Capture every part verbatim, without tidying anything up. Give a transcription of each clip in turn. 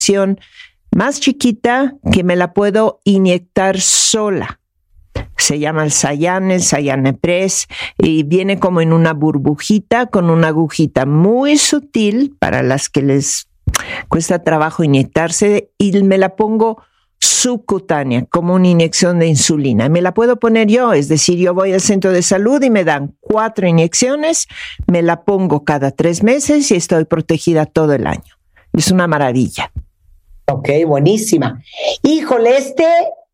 inyección más chiquita que me la puedo inyectar sola. Se llama el Sayan, el Sayanepres, y viene como en una burbujita con una agujita muy sutil para las que les cuesta trabajo inyectarse, y me la pongo subcutánea, como una inyección de insulina. Me la puedo poner yo, es decir, yo voy al centro de salud y me dan cuatro inyecciones, me la pongo cada tres meses y estoy protegida todo el año. Es una maravilla. Ok, buenísima. Híjole, este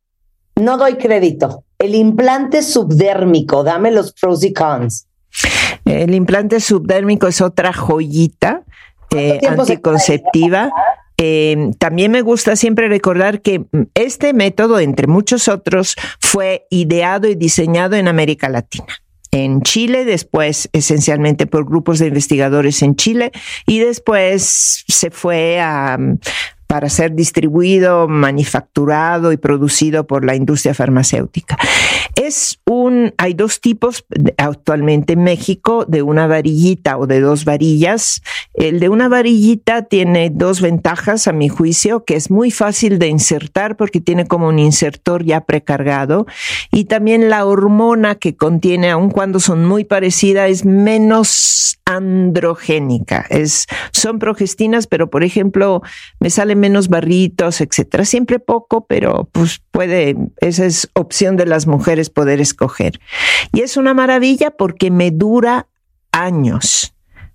no doy crédito. El implante subdérmico, dame los pros y cons. El implante subdérmico es otra joyita eh, anticonceptiva. Eh, también me gusta siempre recordar que este método, entre muchos otros, fue ideado y diseñado en América Latina. En Chile, después esencialmente por grupos de investigadores en Chile, y después se fue a... para ser distribuido, manufacturado y producido por la industria farmacéutica. Es un, hay dos tipos actualmente en México, de una varillita o de dos varillas. El de una varillita tiene dos ventajas, a mi juicio, que es muy fácil de insertar porque tiene como un insertor ya precargado, y también la hormona que contiene, aun cuando son muy parecidas, es menos androgénica. Es, son progestinas, pero por ejemplo, me salen menos barritos, etcétera. Siempre poco, pero pues puede, esa es opción de las mujeres poder escoger. Y es una maravilla porque me dura años.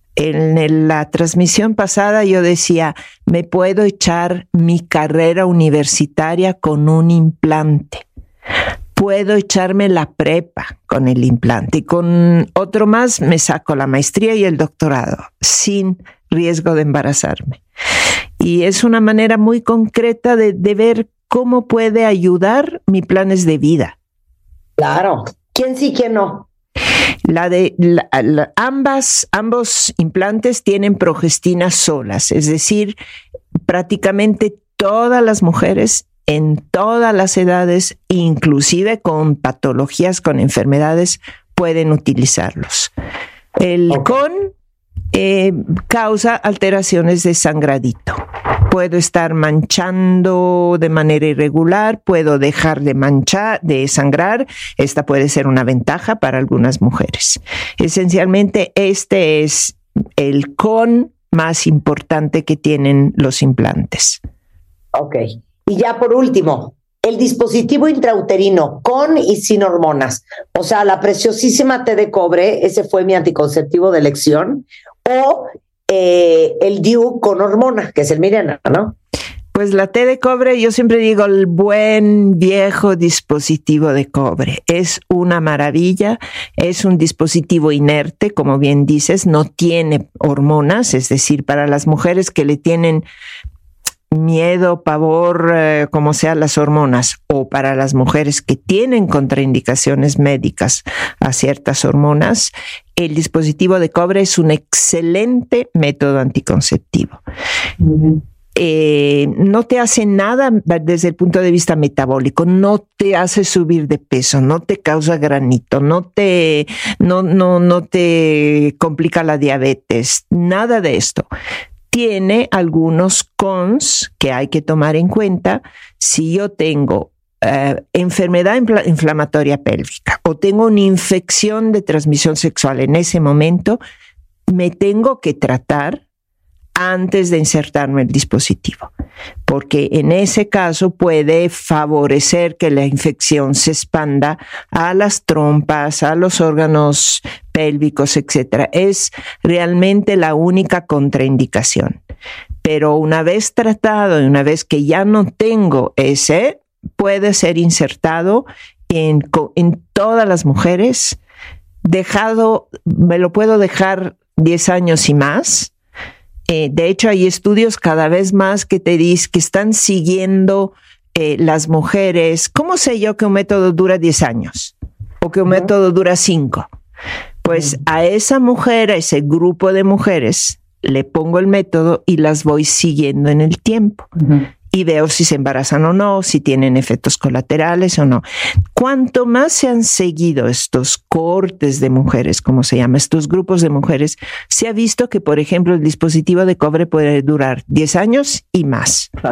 En la transmisión pasada yo decía, me puedo echar mi carrera universitaria con un implante. Puedo echarme la prepa con el implante y con otro más me saco la maestría y el doctorado sin riesgo de embarazarme. Y es una manera muy concreta de, de ver cómo puede ayudar mis planes de vida. Claro. ¿Quién sí, quién no? La de, la, la, ambas, ambos implantes tienen progestinas solas, es decir, prácticamente todas las mujeres en todas las edades, inclusive con patologías, con enfermedades, pueden utilizarlos. El okay. con eh, causa alteraciones de sangradito. Puedo estar manchando de manera irregular, puedo dejar de manchar, de sangrar. Esta puede ser una ventaja para algunas mujeres. Esencialmente, este es el con más importante que tienen los implantes. Ok. Y ya por último, el dispositivo intrauterino con y sin hormonas. O sea, la preciosísima T de cobre, ese fue mi anticonceptivo de elección, o eh, el D I U con hormona, que es el Mirena, ¿no? Pues la T de cobre, yo siempre digo, el buen viejo dispositivo de cobre. Es una maravilla, es un dispositivo inerte, como bien dices, no tiene hormonas, es decir, para las mujeres que le tienen miedo, pavor, eh, como sean las hormonas, o para las mujeres que tienen contraindicaciones médicas a ciertas hormonas, el dispositivo de cobre es un excelente método anticonceptivo. Uh-huh. Eh, no te hace nada desde el punto de vista metabólico, no te hace subir de peso, no te causa granito, no te, no, no, no te complica la diabetes, nada de esto. Tiene algunos cons que hay que tomar en cuenta. Si yo tengo uh, enfermedad infl- inflamatoria pélvica o tengo una infección de transmisión sexual en ese momento, me tengo que tratar antes de insertarme el dispositivo, porque en ese caso puede favorecer que la infección se expanda a las trompas, a los órganos pélvicos, etcétera. Es realmente la única contraindicación. Pero una vez tratado y una vez que ya no tengo ese, puede ser insertado en, en todas las mujeres. Dejado, me lo puedo dejar diez años y más. Eh, de hecho, hay estudios cada vez más que te dicen que están siguiendo eh, las mujeres. ¿Cómo sé yo que un método dura diez años? ¿O que un uh-huh. método dura cinco? Pues uh-huh. a esa mujer, a ese grupo de mujeres, le pongo el método y las voy siguiendo en el tiempo. Uh-huh. y veo si se embarazan o no, si tienen efectos colaterales o no. Cuanto más se han seguido estos cortes de mujeres, como se llama, estos grupos de mujeres, se ha visto que, por ejemplo, el dispositivo de cobre puede durar diez años y más.